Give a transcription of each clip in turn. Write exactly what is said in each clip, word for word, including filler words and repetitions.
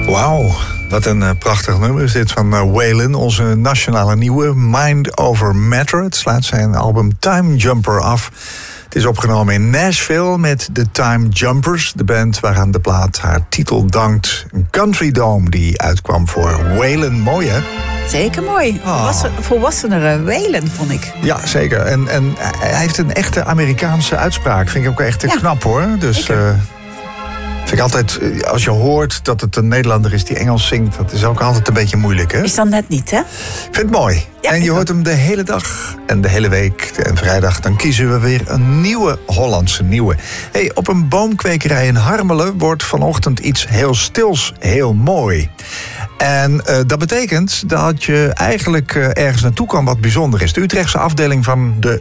Wauw, wat een uh, prachtig nummer is dit van uh, Waylon, onze nationale nieuwe Mind Over Matter. Het sluit zijn album Time Jumper af. Het is opgenomen in Nashville met de Time Jumpers, de band waaraan de plaat haar titel dankt. Een country dome die uitkwam voor Waylon. Mooi, hè? Zeker mooi. Oh. Volwassen, volwassenere Waylon, vond ik. Ja, zeker. En, en hij heeft een echte Amerikaanse uitspraak. Vind ik ook echt ja. knap, hoor. Dus uh, vind ik altijd, als je hoort dat het een Nederlander is die Engels zingt, dat is ook altijd een beetje moeilijk, hè? Is dan net niet, hè? Ik vind het mooi. Ja, en je hoort hem de hele dag en de hele week. En vrijdag dan kiezen we weer een nieuwe Hollandse nieuwe. Hey, op een boomkwekerij in Harmelen wordt vanochtend iets heel stils heel mooi. En uh, dat betekent dat je eigenlijk uh, ergens naartoe kan wat bijzonder is. De Utrechtse afdeling van de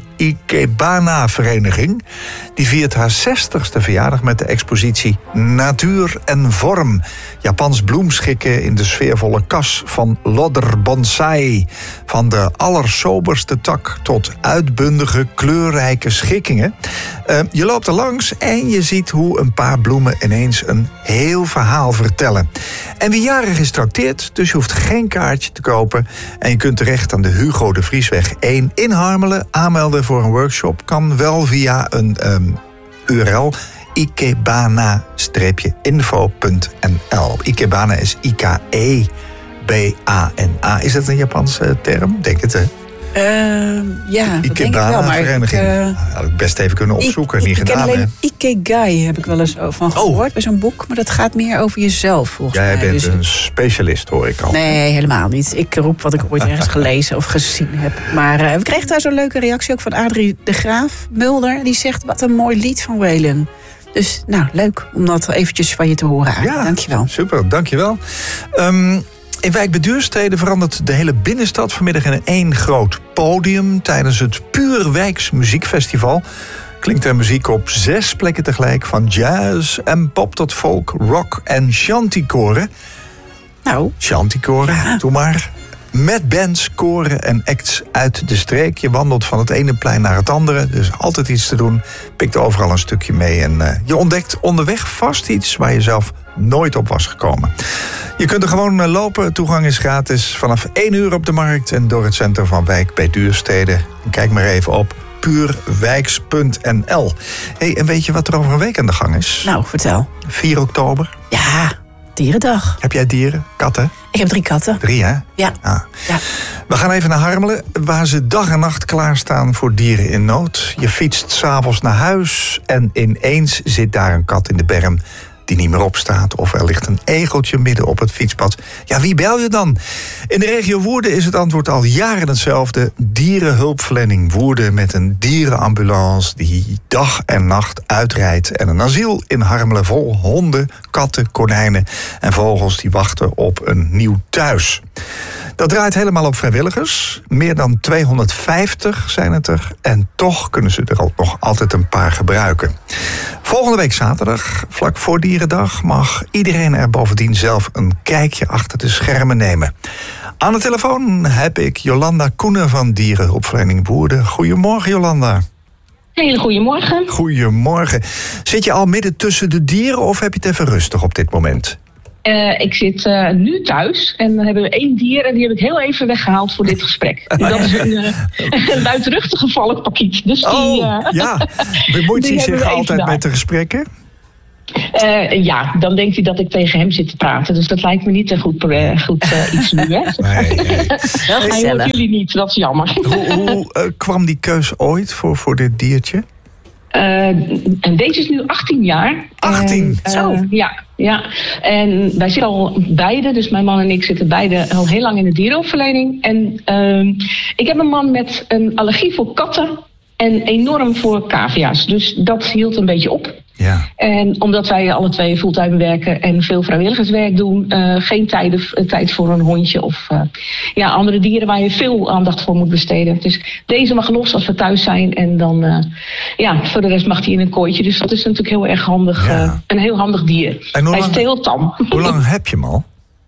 Ikebana-vereniging die viert haar zestigste verjaardag met de expositie Natuur en Vorm. Japans bloemschikken in de sfeervolle kas van Lodder Bonsai. Van de allersoberste tak tot uitbundige, kleurrijke schikkingen. Uh, je loopt er langs en je ziet hoe een paar bloemen ineens een heel verhaal vertellen. En wie jarig is trakteert, dus je hoeft geen kaartje te kopen. En je kunt terecht aan de Hugo de Vriesweg één in Harmelen. Aanmelden voor een workshop kan wel via een um, U R L. ikebana info punt n l. Ikebana is I K E B A N A. Is dat een Japanse term? Denk het, hè? Uh, ja, dat denk ik wel. Maar vereniging. Ik, uh, had ik best even kunnen opzoeken. Ik, Niet ik gedaan, ken alleen Ikigai heb ik wel eens van gehoord oh. bij zo'n boek. Maar dat gaat meer over jezelf, volgens Jij mij. Jij bent dus een specialist, hoor ik al. Nee, helemaal niet. Ik roep wat ik ooit ergens gelezen of gezien heb. Maar uh, we kregen daar zo'n leuke reactie ook van Adrie de Graaf Mulder. Die zegt, wat een mooi lied van Waylon. Dus, nou, leuk om dat eventjes van je te horen. Ja, dankjewel. Super, dankjewel. Um, In Wijk bij Duurstede verandert de hele binnenstad vanmiddag in één groot podium. Tijdens het Puur Wijks Muziekfestival klinkt er muziek op zes plekken tegelijk. Van jazz en pop tot folk, rock en shantykoren. Nou. Shantykoren, ja. Doe maar. Met bands, koren en acts uit de streek. Je wandelt van het ene plein naar het andere. Dus altijd iets te doen. Pikt overal een stukje mee. En uh, je ontdekt onderweg vast iets waar je zelf nooit op was gekomen. Je kunt er gewoon uh, lopen. Toegang is gratis. Vanaf één uur op de markt en door het centrum van Wijk bij Duurstede. Kijk maar even op puurwijks punt n l. Hey, en weet je wat er over een week aan de gang is? Nou, vertel. vier oktober. Ja, dierendag. Heb jij dieren? Katten? Ik heb drie katten. Drie, hè? Ja. Ah. ja. We gaan even naar Harmelen, waar ze dag en nacht klaarstaan voor dieren in nood. Je fietst 's avonds naar huis en ineens zit daar een kat in de berm die niet meer opstaat. Of er ligt een egeltje midden op het fietspad. Ja, wie bel je dan? In de regio Woerden is het antwoord al jaren hetzelfde. Dierenhulpverlening Woerden met een dierenambulance die dag en nacht uitrijdt. En een asiel in Harmelen vol honden, katten, konijnen en vogels die wachten op een nieuw thuis. Dat draait helemaal op vrijwilligers. Meer dan tweehonderdvijftig zijn het er. En toch kunnen ze er ook nog altijd een paar gebruiken. Volgende week zaterdag, vlak voor Dierendag, mag iedereen er bovendien zelf een kijkje achter de schermen nemen. Aan de telefoon heb ik Jolanda Koenen van Dierenhulpverlening Woerden. Goedemorgen, Jolanda. Hele goedemorgen. Goedemorgen. Zit je al midden tussen de dieren of heb je het even rustig op dit moment? Uh, ik zit uh, nu thuis en dan hebben we één dier en die heb ik heel even weggehaald voor dit gesprek. Dus dat is een, uh, een luidruchtige valkpakiet. Dus die, oh, uh, ja. Bemoeit hij zich altijd daar met de gesprekken? Uh, ja, dan denkt hij dat ik tegen hem zit te praten. Dus dat lijkt me niet een goed, uh, goed uh, iets nu, hè? Nee, nee. Hij hoort jullie niet, dat is jammer. Hoe, hoe uh, kwam die keus ooit voor, voor dit diertje? Uh, en deze is nu achttien jaar. achttien? En, uh, Zo. Ja, ja. En wij zitten al beide, dus mijn man en ik zitten beide al heel lang in de dierenhulpverlening. En uh, ik heb een man met een allergie voor katten en enorm voor cavia's. Dus dat hield een beetje op. Ja. En omdat wij alle twee fulltime werken en veel vrijwilligerswerk doen, uh, geen tijden, tijd voor een hondje of uh, ja, andere dieren waar je veel aandacht voor moet besteden. Dus deze mag los als we thuis zijn en dan, uh, ja, voor de rest mag hij in een kooitje. Dus dat is natuurlijk heel erg handig, ja. uh, een heel handig dier. Hij lang, is heel tam. Hoe lang heb je hem al?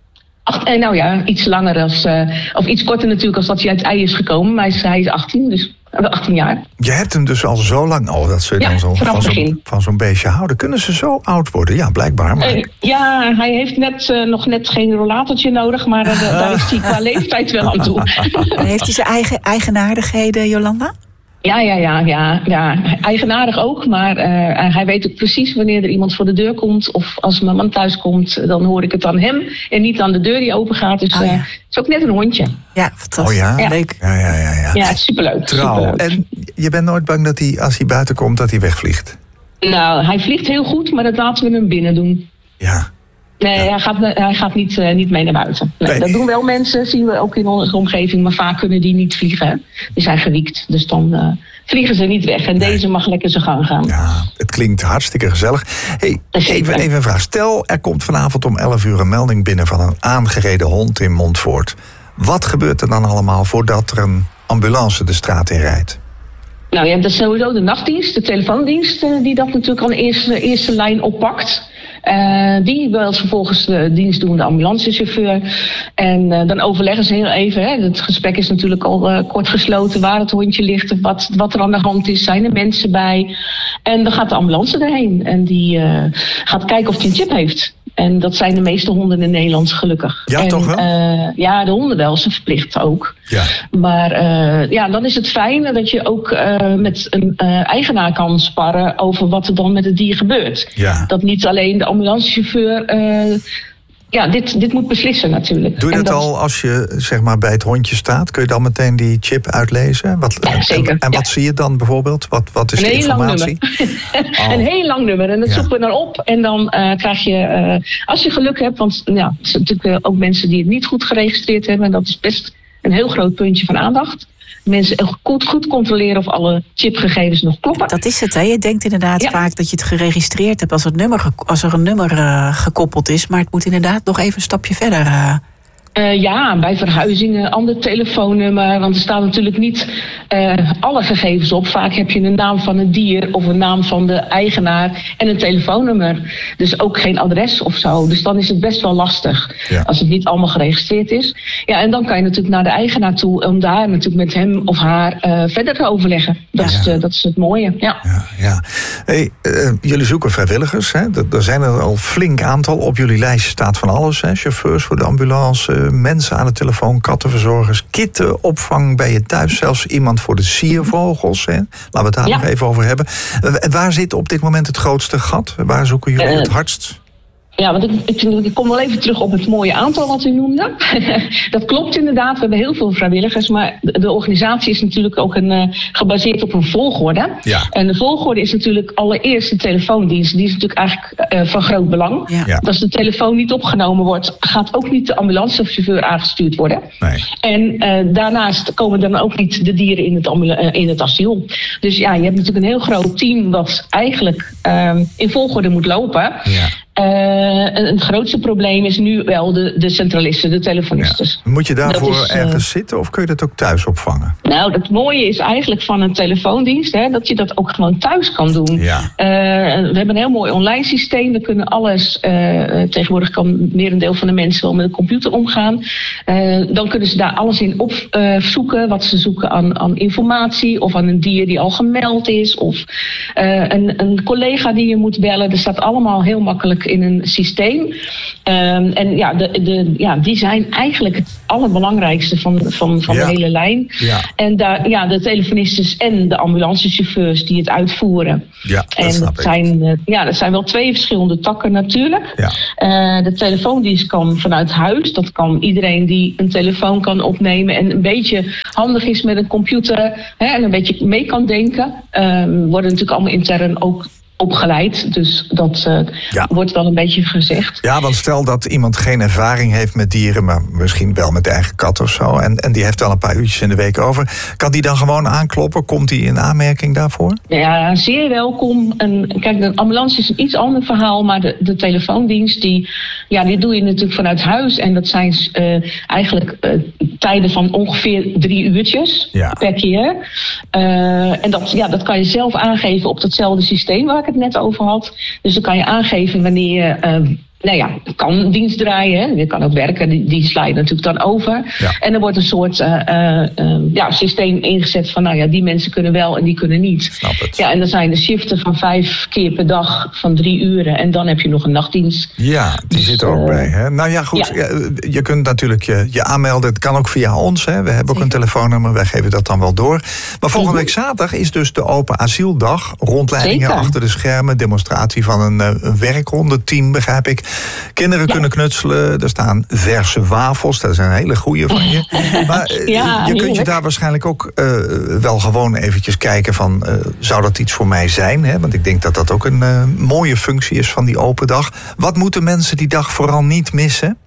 Ach, nou ja, iets langer als, uh, of iets korter natuurlijk als dat hij uit ei is gekomen. Maar hij is achttien, dus achttien jaar. Je hebt hem dus al zo lang, oh dat ze ja, dan zo, van, zo'n, van zo'n beestje houden. Kunnen ze zo oud worden? Ja, blijkbaar. Maar... Uh, ja, hij heeft net, uh, nog net geen rollatortje nodig, maar uh, daar is hij qua leeftijd wel aan toe. Heeft hij zijn eigen eigenaardigheden, Jolanda? Ja, ja, ja, ja, ja. Eigenaardig ook, maar uh, hij weet ook precies wanneer er iemand voor de deur komt. Of als mijn man thuis komt, dan hoor ik het aan hem en niet aan de deur die open gaat. Dus oh, ja. uh, het is ook net een hondje. Ja, fantastisch. Oh ja? Ja. Leuk. Ja, ja, ja. Ja, ja superleuk. Trouw. superleuk. En je bent nooit bang dat hij, als hij buiten komt, dat hij wegvliegt? Nou, hij vliegt heel goed, maar dat laten we hem binnen doen. Ja. Nee, ja. hij, gaat, hij gaat niet, uh, niet mee naar buiten. Nee, nee. Dat doen wel mensen, zien we ook in onze omgeving. Maar vaak kunnen die niet vliegen. Hè? Die zijn gewiekt, dus dan uh, vliegen ze niet weg. En nee. Deze mag lekker zijn gang gaan. Ja, het klinkt hartstikke gezellig. Hey, even, even een vraag. Stel, er komt vanavond om elf uur een melding binnen van een aangereden hond in Montfoort. Wat gebeurt er dan allemaal voordat er een ambulance de straat in rijdt? Nou, je hebt dus sowieso de nachtdienst, de telefoondienst, uh, die dat natuurlijk al de eerste, eerste lijn oppakt. Uh, die wil vervolgens de dienst doen, de ambulancechauffeur. En uh, dan overleggen ze heel even. Hè. Het gesprek is natuurlijk al uh, kort gesloten waar het hondje ligt, wat, wat er aan de hand is, zijn er mensen bij. En dan gaat de ambulance erheen en die uh, gaat kijken of hij een chip heeft. En dat zijn de meeste honden in Nederland gelukkig. Ja, en, toch wel? Uh, ja, de honden wel, ze verplicht ook. Ja. Maar uh, ja, dan is het fijn dat je ook uh, met een uh, eigenaar kan sparren over wat er dan met het dier gebeurt. Ja. Dat niet alleen de ambulancechauffeur uh, ja, dit, dit moet beslissen natuurlijk. Doe je dat, dat al als je zeg maar, bij het hondje staat? Kun je dan meteen die chip uitlezen? Wat, ja, zeker. En, en wat ja. zie je dan natuurlijk? Wat, wat is een de heel informatie? Lang nummer. Oh. Een heel lang nummer. En dat ja. zoeken we dan op. En dan uh, krijg je, uh, als je geluk hebt... want ja, er zijn natuurlijk ook mensen die het niet goed geregistreerd hebben. En dat is best een heel groot puntje van aandacht. Mensen goed, goed controleren of alle chipgegevens nog kloppen. Dat is het, hè? Je denkt inderdaad ja. vaak dat je het geregistreerd hebt als, het nummer, als er een nummer uh, gekoppeld is. Maar het moet inderdaad nog even een stapje verder. Uh. Uh, ja, bij verhuizingen, ander telefoonnummer. Want er staan natuurlijk niet uh, alle gegevens op. Vaak heb je een naam van het dier of een naam van de eigenaar en een telefoonnummer. Dus ook geen adres of zo. Dus dan is het best wel lastig ja. als het niet allemaal geregistreerd is. Ja, en dan kan je natuurlijk naar de eigenaar toe om daar natuurlijk met hem of haar uh, verder te overleggen. Dat, ja. is, uh, dat is het mooie. Ja. Ja, ja. Hey, uh, jullie zoeken vrijwilligers. Hè? Er zijn er al flink aantal. Op jullie lijst staat van alles. Hè? Chauffeurs voor de ambulance. Mensen aan de telefoon, kattenverzorgers, kittenopvang bij je thuis, zelfs iemand voor de siervogels. Hè? Laten we het daar ja. nog even over hebben. Waar zit op dit moment het grootste gat? Waar zoeken jullie uh, het hardst? Ja, want ik, ik, ik kom wel even terug op het mooie aantal wat u noemde. Dat klopt inderdaad, we hebben heel veel vrijwilligers. Maar de, de organisatie is natuurlijk ook een, uh, gebaseerd op een volgorde. Ja. En de volgorde is natuurlijk allereerst de telefoondienst. Die is natuurlijk eigenlijk uh, van groot belang. Ja. Ja. Als de telefoon niet opgenomen wordt, gaat ook niet de ambulancechauffeur aangestuurd worden. Nee. En uh, daarnaast komen dan ook niet de dieren in het, ambula- uh, in het asiel. Dus ja, je hebt natuurlijk een heel groot team dat eigenlijk uh, in volgorde moet lopen. Ja. Uh, het grootste probleem is nu wel de, de centralisten, de telefonistes. Ja. Moet je daarvoor is, uh, ergens zitten of kun je dat ook thuis opvangen? Nou, het mooie is eigenlijk van een telefoondienst, hè, dat je dat ook gewoon thuis kan doen. Ja. Uh, we hebben een heel mooi online systeem. We kunnen alles, uh, tegenwoordig kan merendeel van de mensen wel met een computer omgaan. Uh, dan kunnen ze daar alles in opzoeken, uh, wat ze zoeken aan, aan informatie of aan een dier die al gemeld is. Of uh, een, een collega die je moet bellen. Er staat allemaal heel makkelijk in een systeem. Um, en ja, de, de, ja, die zijn eigenlijk het allerbelangrijkste van, van, van ja. de hele lijn. Ja. En daar, ja, de telefonistes en de ambulancechauffeurs die het uitvoeren. Ja, dat en snap dat zijn, uh, ja, dat zijn wel twee verschillende takken natuurlijk. Ja. Uh, de telefoondienst kan vanuit huis. Dat kan iedereen die een telefoon kan opnemen en een beetje handig is met een computer, hè, en een beetje mee kan denken. Um, worden natuurlijk allemaal intern ook opgeleid, dus dat uh, ja. wordt wel een beetje gezegd. Ja, want stel dat iemand geen ervaring heeft met dieren, maar misschien wel met de eigen kat of zo, en, en die heeft wel een paar uurtjes in de week over, kan die dan gewoon aankloppen? Komt die in aanmerking daarvoor? Ja, zeer welkom. En kijk, de ambulance is een iets ander verhaal, maar de, de telefoondienst, die, ja, die doe je natuurlijk vanuit huis, en dat zijn uh, eigenlijk uh, tijden van ongeveer drie uurtjes ja. per keer. Uh, en dat, ja, dat kan je zelf aangeven op datzelfde systeem waar ik het net over had. Dus dan kan je aangeven wanneer je uh, nou ja, kan dienst draaien. Hè. Je kan ook werken, die, die sla je natuurlijk dan over. Ja. En er wordt een soort uh, uh, uh, ja, systeem ingezet van, nou ja, die mensen kunnen wel en die kunnen niet. Snap het. Ja, en dan zijn de shiften van vijf keer per dag van drie uren. En dan heb je nog een nachtdienst. Ja, die zit er ook uh, bij. Hè? Nou ja, goed. Ja. Je kunt natuurlijk je, je aanmelden. Het kan ook via ons. Hè? We hebben ook een telefoonnummer. Wij geven dat dan wel door. Maar volgende week zaterdag is dus de Open Asieldag. Rondleidingen Zeker. achter de schermen. Demonstratie van een, een werkrondeteam, begrijp ik. Kinderen ja. kunnen knutselen. Er staan verse wafels. Dat zijn hele goeie van je. Maar ja, je kunt je daar waarschijnlijk ook uh, wel gewoon eventjes kijken van... Uh, zou dat iets voor mij zijn? Hè? Want ik denk dat dat ook een uh, mooie functie is van die open dag. Wat moeten mensen die dag vooral niet missen?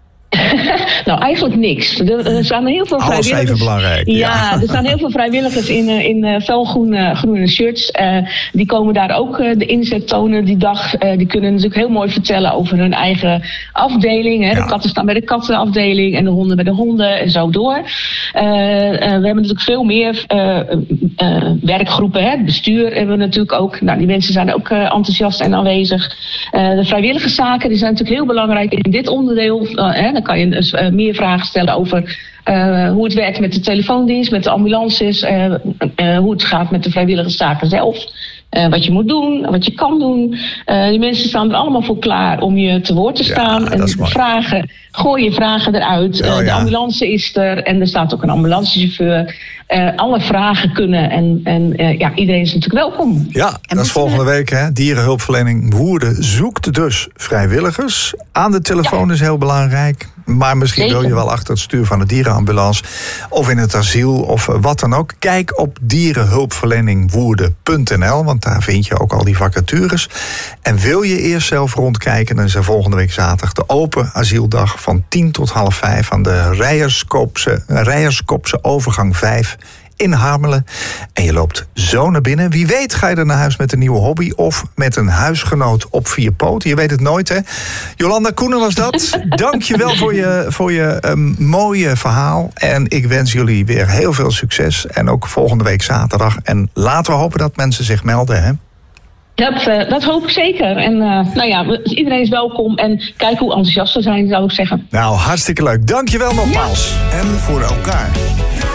Nou, eigenlijk niks. Er, er staan heel veel Alles vrijwilligers. Even belangrijk. Ja, ja, er staan heel veel vrijwilligers in, in uh, felgroene groene shirts. Uh, die komen daar ook uh, de inzet tonen die dag. Uh, die kunnen natuurlijk heel mooi vertellen over hun eigen afdeling. Hè. Ja. De katten staan bij de kattenafdeling en de honden bij de honden en zo door. Uh, uh, we hebben natuurlijk veel meer uh, uh, werkgroepen. Hè. Het bestuur hebben we natuurlijk ook. Nou, die mensen zijn ook uh, enthousiast en aanwezig. Uh, de vrijwilligerszaken die zijn natuurlijk heel belangrijk in dit onderdeel. Uh, hè. Dan kan je dus uh, meer vragen stellen over uh, hoe het werkt met de telefoondienst, met de ambulances, uh, uh, hoe het gaat met de vrijwilligerszaken zelf. Uh, wat je moet doen, wat je kan doen. Uh, die mensen staan er allemaal voor klaar om je te woord te staan. Ja, en vragen, gooi je vragen eruit. Oh, uh, de ja. ambulance is er en er staat ook een ambulancechauffeur. Uh, alle vragen kunnen en, en uh, ja, iedereen is natuurlijk welkom. Ja, en dat is volgende we... week. Hè? Dierenhulpverlening Woerden zoekt dus vrijwilligers. Aan de telefoon ja. is heel belangrijk. Maar misschien Zeker. wil je wel achter het stuur van de dierenambulance of in het asiel of wat dan ook. Kijk op dierenhulpverlening woerden punt n l, want daar vind je ook al die vacatures. En wil je eerst zelf rondkijken, dan is er volgende week zaterdag de open asieldag van tien tot half vijf aan de Rijerskopse, Rijerskopse overgang vijf in Harmelen. En je loopt zo naar binnen. Wie weet ga je er naar huis met een nieuwe hobby of met een huisgenoot op vier poten. Je weet het nooit, hè? Jolanda Koenen was dat. Dank je wel voor je, voor je um, mooie verhaal. En ik wens jullie weer heel veel succes. En ook volgende week zaterdag. En laten we hopen dat mensen zich melden, hè? Dat, uh, dat hoop ik zeker. En uh, nou ja, iedereen is welkom. En kijk hoe enthousiast ze zijn, zou ik zeggen. Nou, hartstikke leuk. Dank je wel nogmaals. Ja. En voor elkaar.